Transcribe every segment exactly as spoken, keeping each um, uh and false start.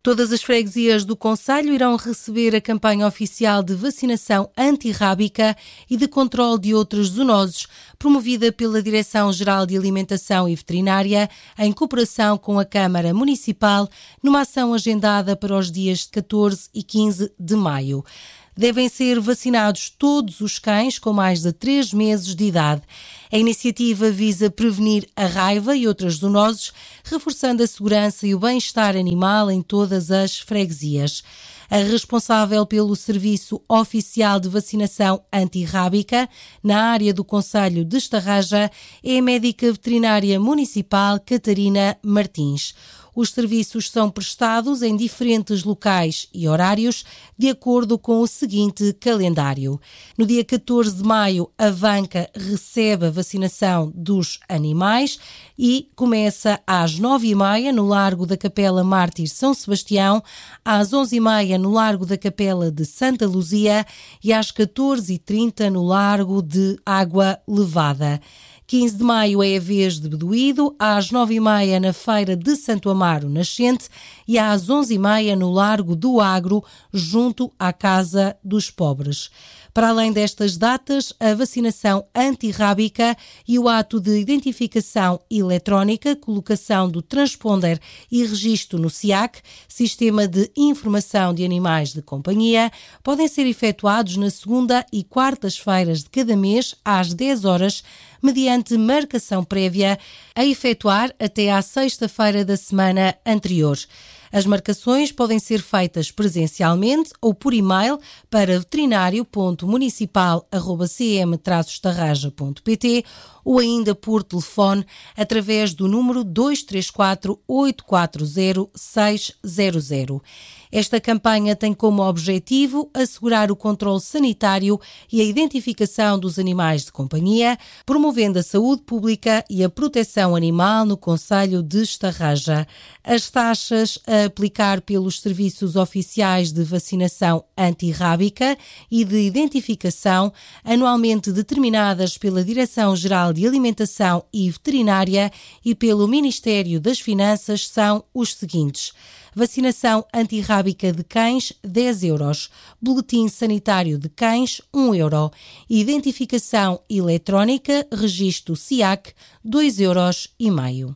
Todas as freguesias do concelho irão receber a campanha oficial de vacinação antirrábica e de controle de outras zoonoses, promovida pela Direção-Geral de Alimentação e Veterinária, em cooperação com a Câmara Municipal, numa ação agendada para os dias catorze e quinze de maio. Devem ser vacinados todos os cães com mais de três meses de idade. A iniciativa visa prevenir a raiva e outras zoonoses, reforçando a segurança e o bem-estar animal em todas as freguesias. A responsável pelo Serviço Oficial de Vacinação Antirrábica na área do concelho de Estarraja é a médica veterinária municipal Catarina Martins. Os serviços são prestados em diferentes locais e horários, de acordo com o seguinte calendário. No dia catorze de maio, a Vanca recebe a vacinação dos animais e começa às nove e meia no Largo da Capela Mártir São Sebastião, às onze e meia no Largo da Capela de Santa Luzia e às catorze e trinta no Largo de Água Levada. quinze de maio é a vez de Bedoído, às nove e meia na Feira de Santo Amaro Nascente e às onze e meia no Largo do Agro, junto à Casa dos Pobres. Para além destas datas, a vacinação antirrábica e o ato de identificação eletrónica, colocação do transponder e registro no S I A C, Sistema de Informação de Animais de Companhia, podem ser efetuados na segunda e quartas-feiras de cada mês, às dez horas, mediante marcação prévia, a efetuar até à sexta-feira da semana anterior. As marcações podem ser feitas presencialmente ou por e-mail para veterinário ponto municipal arroba c m traço estarraja ponto p t ou ainda por telefone através do número dois três quatro, oito quatro zero, seis zero zero. Esta campanha tem como objetivo assegurar o controle sanitário e a identificação dos animais de companhia, promovendo a saúde pública e a proteção animal no concelho de Estarraja. As taxas a aplicar pelos serviços oficiais de vacinação antirrábica e de identificação, anualmente determinadas pela Direção-Geral de Alimentação e Veterinária e pelo Ministério das Finanças, são os seguintes: vacinação antirrábica de cães, dez euros. Boletim sanitário de cães, um euro. Identificação eletrónica, registro S I A C, dois euros e meio.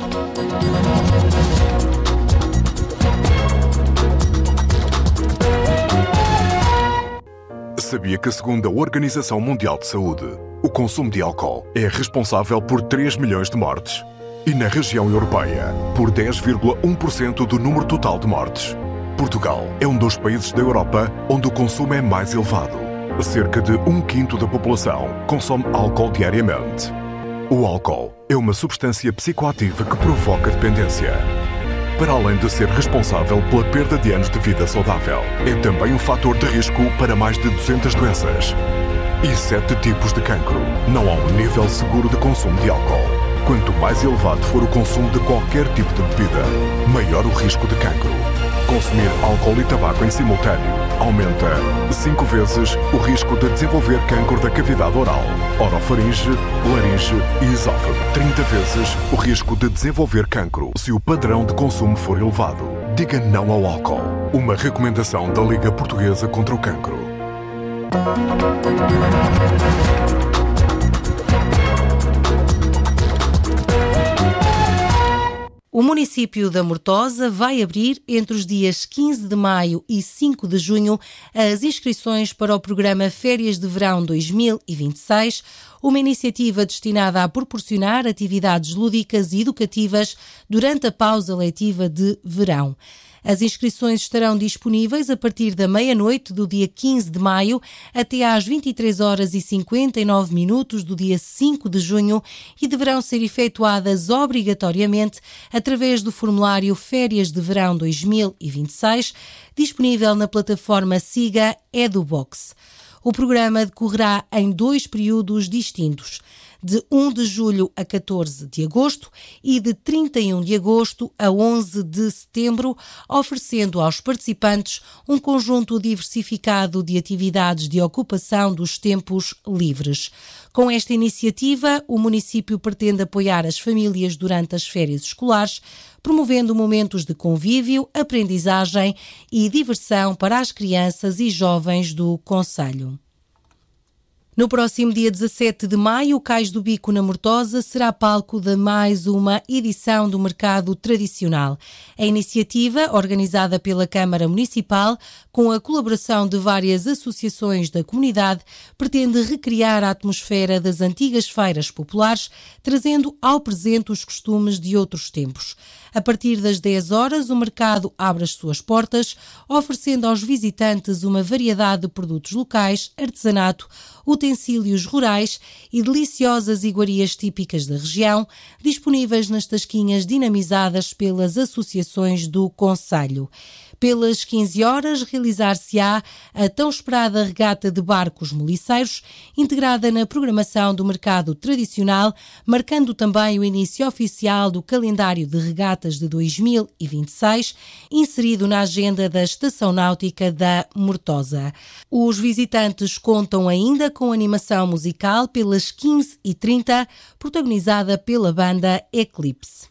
Sabia que, segundo a Organização Mundial de Saúde, o consumo de álcool é responsável por três milhões de mortes? E na região europeia, por dez vírgula um por cento do número total de mortes. Portugal é um dos países da Europa onde o consumo é mais elevado. Cerca de um quinto da população consome álcool diariamente. O álcool é uma substância psicoativa que provoca dependência. Para além de ser responsável pela perda de anos de vida saudável, é também um fator de risco para mais de duzentas doenças e sete tipos de cancro. Não há um nível seguro de consumo de álcool. Quanto mais elevado for o consumo de qualquer tipo de bebida, maior o risco de cancro. Consumir álcool e tabaco em simultâneo aumenta cinco vezes o risco de desenvolver cancro da cavidade oral, orofaringe, laringe e esófago. trinta vezes o risco de desenvolver cancro se o padrão de consumo for elevado. Diga não ao álcool. Uma recomendação da Liga Portuguesa contra o Cancro. O município da Mortosa vai abrir entre os dias quinze de maio e cinco de junho as inscrições para o programa Férias de Verão dois mil e vinte e seis, uma iniciativa destinada a proporcionar atividades lúdicas e educativas durante a pausa letiva de verão. As inscrições estarão disponíveis a partir da meia-noite do dia quinze de maio até às vinte e três horas e cinquenta e nove minutos do dia cinco de junho e deverão ser efetuadas obrigatoriamente através do formulário Férias de Verão dois mil e vinte e seis, disponível na plataforma SIGA EduBox. O programa decorrerá em dois períodos distintos. de um de julho a catorze de agosto e de trinta e um de agosto a onze de setembro, oferecendo aos participantes um conjunto diversificado de atividades de ocupação dos tempos livres. Com esta iniciativa, o município pretende apoiar as famílias durante as férias escolares, promovendo momentos de convívio, aprendizagem e diversão para as crianças e jovens do concelho. No próximo dia dezassete de maio, o Cais do Bico, na Mortosa, será palco de mais uma edição do Mercado Tradicional. A iniciativa, organizada pela Câmara Municipal, com a colaboração de várias associações da comunidade, pretende recriar a atmosfera das antigas feiras populares, trazendo ao presente os costumes de outros tempos. A partir das dez horas, o mercado abre as suas portas, oferecendo aos visitantes uma variedade de produtos locais, artesanato, utensílios rurais e deliciosas iguarias típicas da região, disponíveis nas tasquinhas dinamizadas pelas associações do concelho. Pelas quinze horas, realizar-se-á a tão esperada regata de barcos moliceiros, integrada na programação do mercado tradicional, marcando também o início oficial do calendário de regatas de dois mil e vinte e seis, inserido na agenda da Estação Náutica da Mortosa. Os visitantes contam ainda com animação musical pelas quinze e trinta, protagonizada pela banda Eclipse.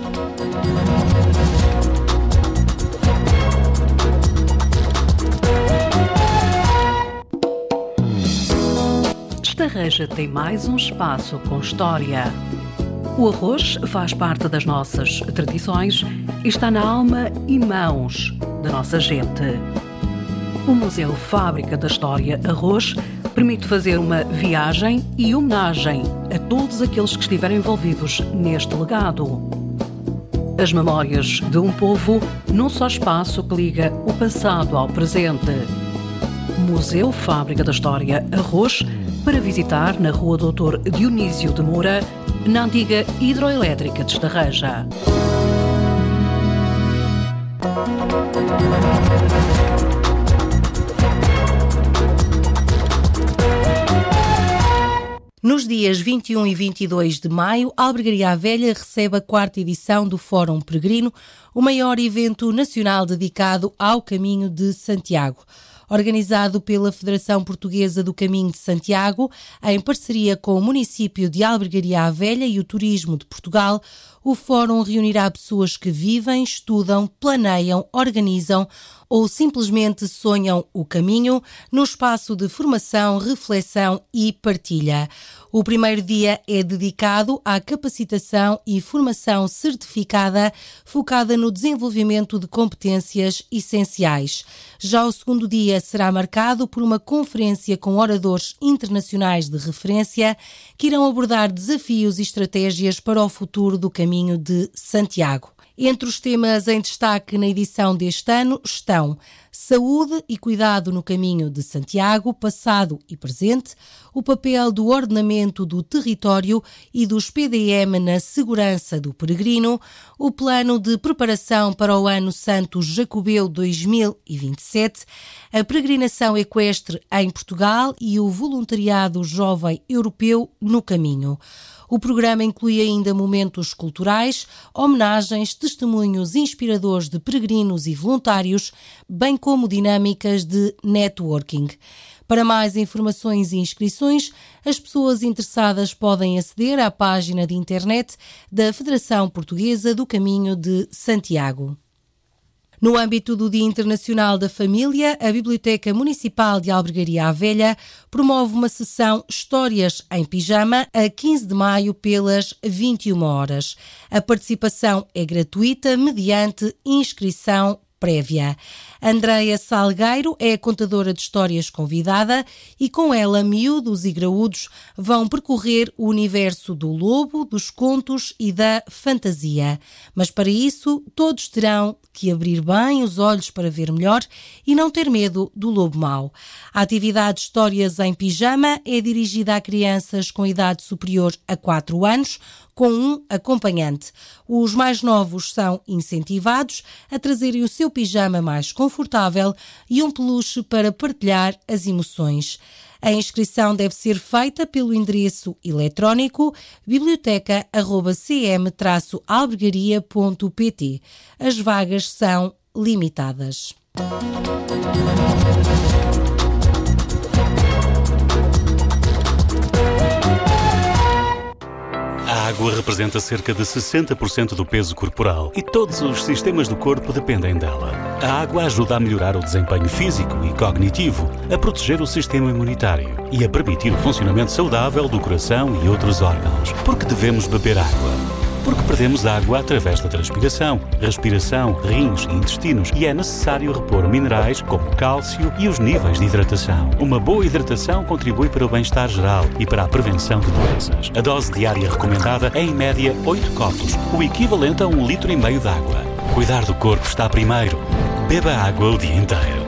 Estarreja tem mais um espaço com história. O arroz faz parte das nossas tradições e está na alma e mãos da nossa gente. O Museu Fábrica da História Arroz permite fazer uma viagem e homenagem a todos aqueles que estiveram envolvidos neste legado. As memórias de um povo num só espaço que liga o passado ao presente. Museu Fábrica da História Arroz, para visitar na Rua doutor Dionísio de Moura, na antiga hidroelétrica de Estarreja. Nos dias vinte e um e vinte e dois de maio, a Albergaria à Velha recebe a quarta edição do Fórum Peregrino, o maior evento nacional dedicado ao Caminho de Santiago. Organizado pela Federação Portuguesa do Caminho de Santiago, em parceria com o município de Albergaria à Velha e o Turismo de Portugal, o Fórum reunirá pessoas que vivem, estudam, planeiam, organizam ou simplesmente sonham o caminho no espaço de formação, reflexão e partilha. O primeiro dia é dedicado à capacitação e formação certificada focada no desenvolvimento de competências essenciais. Já o segundo dia será marcado por uma conferência com oradores internacionais de referência que irão abordar desafios e estratégias para o futuro do Caminho de Santiago. Entre os temas em destaque na edição deste ano estão saúde e cuidado no Caminho de Santiago, passado e presente, o papel do ordenamento do território e dos P D M na segurança do peregrino, o plano de preparação para o Ano Santo Jacobeu dois mil e vinte e sete, a peregrinação equestre em Portugal e o voluntariado jovem europeu no caminho. O programa inclui ainda momentos culturais, homenagens, testemunhos inspiradores de peregrinos e voluntários, bem como dinâmicas de networking. Para mais informações e inscrições, as pessoas interessadas podem aceder à página de internet da Federação Portuguesa do Caminho de Santiago. No âmbito do Dia Internacional da Família, a Biblioteca Municipal de Albergaria à Velha promove uma sessão Histórias em Pijama a quinze de maio pelas vinte e uma horas. A participação é gratuita mediante inscrição prévia. Andreia Salgueiro é a contadora de histórias convidada e com ela miúdos e graúdos vão percorrer o universo do lobo, dos contos e da fantasia. Mas para isso todos terão que abrir bem os olhos para ver melhor e não ter medo do lobo mau. A atividade Histórias em Pijama é dirigida a crianças com idade superior a quatro anos, com um acompanhante. Os mais novos são incentivados a trazerem o seu seu pijama mais confortável e um peluche para partilhar as emoções. A inscrição deve ser feita pelo endereço eletrónico biblioteca arroba c m traço albergaria ponto p t. As vagas são limitadas. A água representa cerca de sessenta por cento do peso corporal e todos os sistemas do corpo dependem dela. A água ajuda a melhorar o desempenho físico e cognitivo, a proteger o sistema imunitário e a permitir o funcionamento saudável do coração e outros órgãos. Porque devemos beber água? Porque perdemos água através da transpiração, respiração, rins e intestinos e é necessário repor minerais como o cálcio e os níveis de hidratação. Uma boa hidratação contribui para o bem-estar geral e para a prevenção de doenças. A dose diária recomendada é em média oito copos, o equivalente a um litro e meio de água. Cuidar do corpo está primeiro. Beba água o dia inteiro.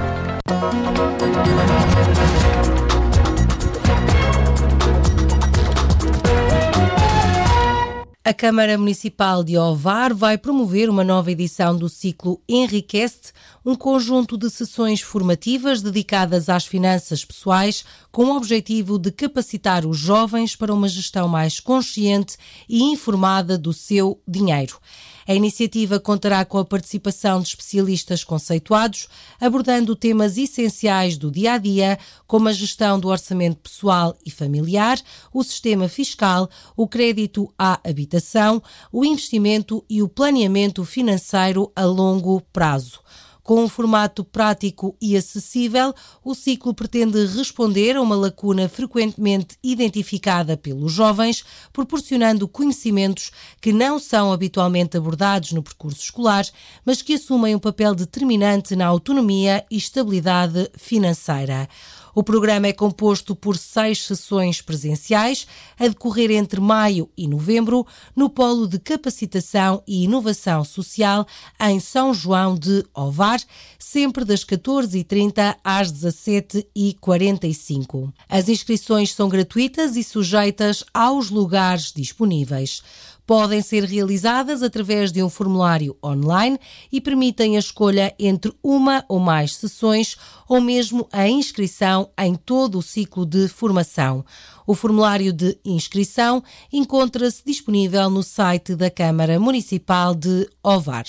A Câmara Municipal de Ovar vai promover uma nova edição do ciclo Enriquece-te, um conjunto de sessões formativas dedicadas às finanças pessoais, com o objetivo de capacitar os jovens para uma gestão mais consciente e informada do seu dinheiro. A iniciativa contará com a participação de especialistas conceituados, abordando temas essenciais do dia-a-dia, como a gestão do orçamento pessoal e familiar, o sistema fiscal, o crédito à habitação, o investimento e o planeamento financeiro a longo prazo. Com um formato prático e acessível, o ciclo pretende responder a uma lacuna frequentemente identificada pelos jovens, proporcionando conhecimentos que não são habitualmente abordados no percurso escolar, mas que assumem um papel determinante na autonomia e estabilidade financeira. O programa é composto por seis sessões presenciais, a decorrer entre maio e novembro, no Polo de Capacitação e Inovação Social, em São João de Ovar, sempre das catorze e trinta às dezassete e quarenta e cinco. As inscrições são gratuitas e sujeitas aos lugares disponíveis. Podem ser realizadas através de um formulário online e permitem a escolha entre uma ou mais sessões ou mesmo a inscrição em todo o ciclo de formação. O formulário de inscrição encontra-se disponível no site da Câmara Municipal de Ovar.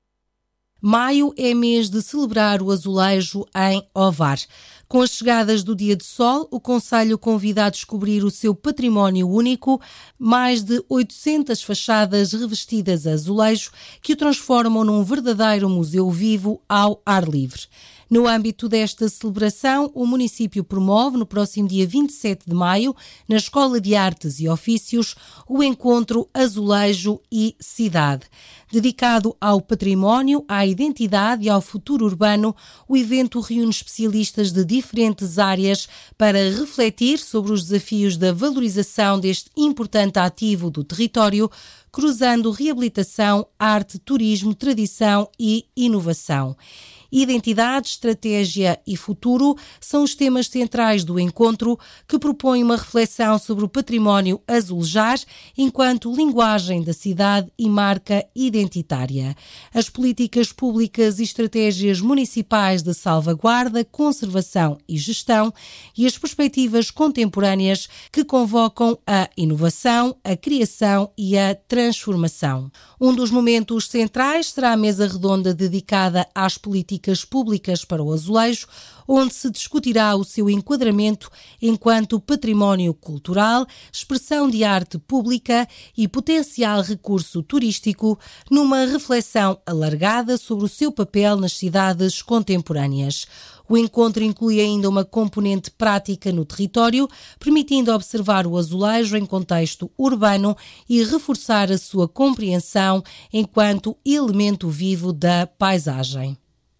Maio é mês de celebrar o azulejo em Ovar. Com as chegadas do Dia de Sol, o concelho convida a descobrir o seu património único, mais de oitocentas fachadas revestidas a azulejo que o transformam num verdadeiro museu vivo ao ar livre. No âmbito desta celebração, o município promove, no próximo dia vinte e sete de maio, na Escola de Artes e Ofícios, o encontro Azulejo e Cidade. Dedicado ao património, à identidade e ao futuro urbano, o evento reúne especialistas de diferentes áreas para refletir sobre os desafios da valorização deste importante ativo do território, cruzando reabilitação, arte, turismo, tradição e inovação. Identidade, estratégia e futuro são os temas centrais do encontro, que propõe uma reflexão sobre o património azulejar enquanto linguagem da cidade e marca identitária. As políticas públicas e estratégias municipais de salvaguarda, conservação e gestão e as perspectivas contemporâneas que convocam a inovação, a criação e a transformação. Um dos momentos centrais será a mesa redonda dedicada às políticas públicas para o azulejo, onde se discutirá o seu enquadramento enquanto património cultural, expressão de arte pública e potencial recurso turístico, numa reflexão alargada sobre o seu papel nas cidades contemporâneas. O encontro inclui ainda uma componente prática no território, permitindo observar o azulejo em contexto urbano e reforçar a sua compreensão enquanto elemento vivo da paisagem.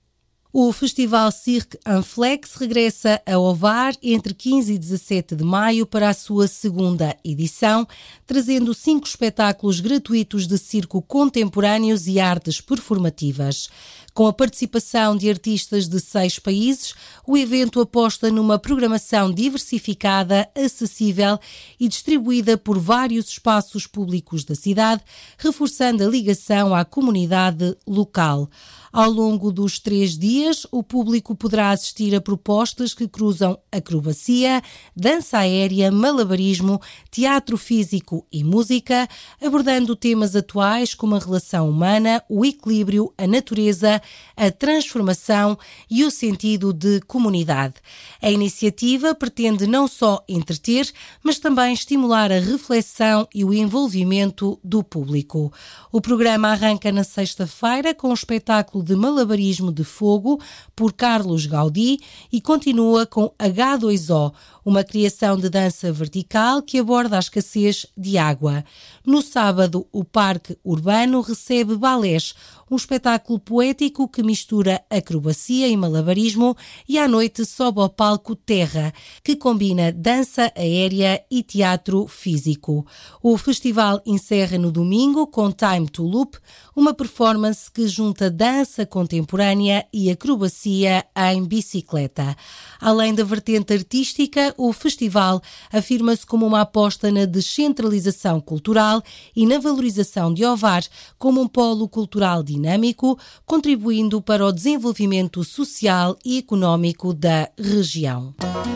O Festival Cirque en Flex regressa a Ovar entre quinze e dezassete de maio para a sua segunda edição, trazendo cinco espetáculos gratuitos de circo contemporâneos e artes performativas. Com a participação de artistas de seis países, o evento aposta numa programação diversificada, acessível e distribuída por vários espaços públicos da cidade, reforçando a ligação à comunidade local. Ao longo dos três dias, o público poderá assistir a propostas que cruzam acrobacia, dança aérea, malabarismo, teatro físico e música, abordando temas atuais como a relação humana, o equilíbrio, a natureza, a transformação e o sentido de comunidade. A iniciativa pretende não só entreter, mas também estimular a reflexão e o envolvimento do público. O programa arranca na sexta-feira com o espetáculo de malabarismo de fogo por Carlos Gaudí e continua com agá dois ó, uma criação de dança vertical que aborda a escassez de água. No sábado, o Parque Urbano recebe Balés, um espetáculo poético que mistura acrobacia e malabarismo, e à noite sobe ao palco Terra, que combina dança aérea e teatro físico. O festival encerra no domingo com Time to Loop, uma performance que junta dança contemporânea e acrobacia em bicicleta. Além da vertente artística, o festival afirma-se como uma aposta na descentralização cultural e na valorização de Ovar como um polo cultural dinâmico, contribuindo para o desenvolvimento social e económico da região.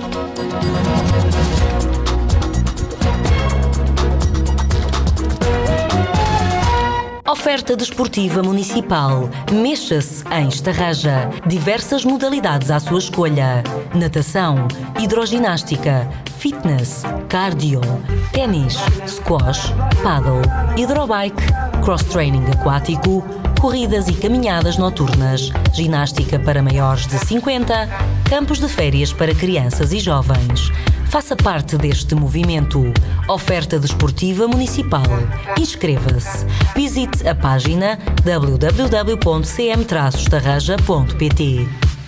Oferta desportiva municipal. Mexa-se em Estarraja. Diversas modalidades à sua escolha. Natação, hidroginástica, fitness, cardio, ténis, squash, paddle, hidrobike, cross-training aquático, corridas e caminhadas noturnas, ginástica para maiores de cinquenta, campos de férias para crianças e jovens. Faça parte deste movimento. Oferta desportiva municipal. Inscreva-se. Visite a página w w w ponto c m traço estarraja ponto p t.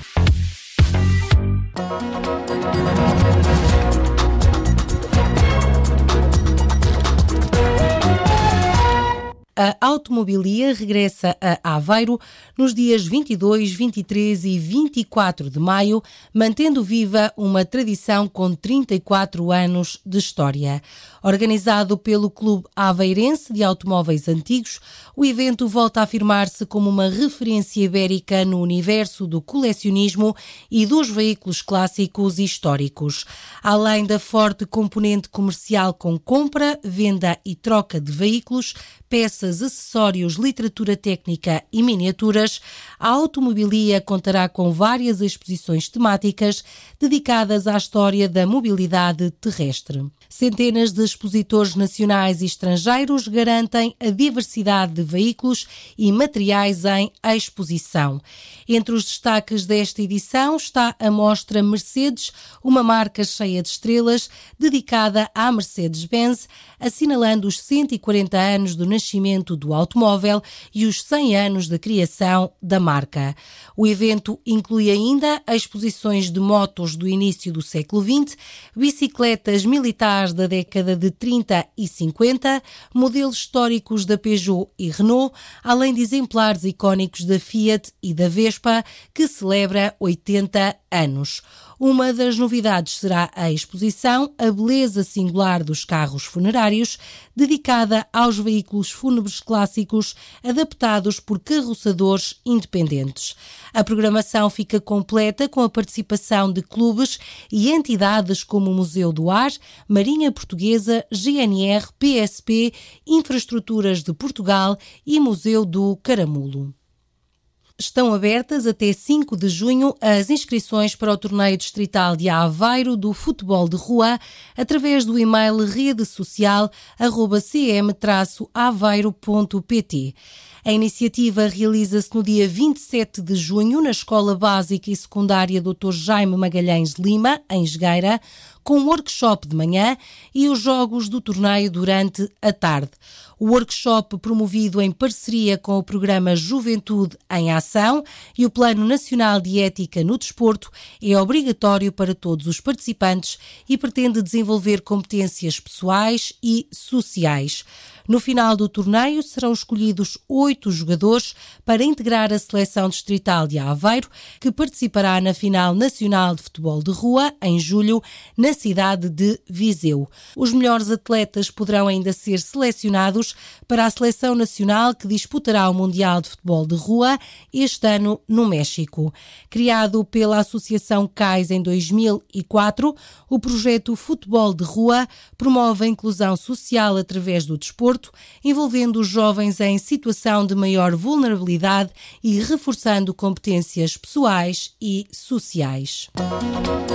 A Automobilia regressa a Aveiro nos dias vinte e dois, vinte e três e vinte e quatro de maio, mantendo viva uma tradição com trinta e quatro anos de história. Organizado pelo Clube Aveirense de Automóveis Antigos, o evento volta a afirmar-se como uma referência ibérica no universo do colecionismo e dos veículos clássicos e históricos. Além da forte componente comercial com compra, venda e troca de veículos, peças, acessórios, literatura técnica e miniaturas, a Automobilia contará com várias exposições temáticas dedicadas à história da mobilidade terrestre. Centenas de expositores nacionais e estrangeiros garantem a diversidade de veículos e materiais em exposição. Entre os destaques desta edição está a mostra Mercedes, uma marca cheia de estrelas, dedicada à Mercedes-Benz, assinalando os cento e quarenta anos do nascimento do automóvel e os cem anos da criação da marca. O evento inclui ainda exposições de motos do início do século vinte, bicicletas militares da década de trinta e cinquenta, modelos históricos da Peugeot e Renault, além de exemplares icónicos da Fiat e da Vespa, que celebra oitenta anos. Uma das novidades será a exposição A Beleza Singular dos Carros Funerários, dedicada aos veículos fúnebres clássicos adaptados por carroçadores independentes. A programação fica completa com a participação de clubes e entidades como o Museu do Ar, Marinha Portuguesa, G N R, P S P, Infraestruturas de Portugal e Museu do Caramulo. Estão abertas até cinco de junho as inscrições para o torneio distrital de Aveiro do futebol de rua através do e-mail rede social arroba c m traço aveiro ponto p t. A iniciativa realiza-se no dia vinte e sete de junho na Escola Básica e Secundária doutor Jaime Magalhães de Lima, em Jogueira, com um workshop de manhã e os jogos do torneio durante a tarde. O workshop, promovido em parceria com o programa Juventude em Ação e o Plano Nacional de Ética no Desporto, é obrigatório para todos os participantes e pretende desenvolver competências pessoais e sociais. No final do torneio serão escolhidos oito jogadores para integrar a seleção distrital de Aveiro, que participará na final nacional de futebol de rua, em julho, na cidade de Viseu. Os melhores atletas poderão ainda ser selecionados para a seleção nacional que disputará o Mundial de Futebol de Rua este ano no México. Criado pela Associação CAIS em dois mil e quatro, o projeto Futebol de Rua promove a inclusão social através do desporto, envolvendo os jovens em situação de maior vulnerabilidade e reforçando competências pessoais e sociais.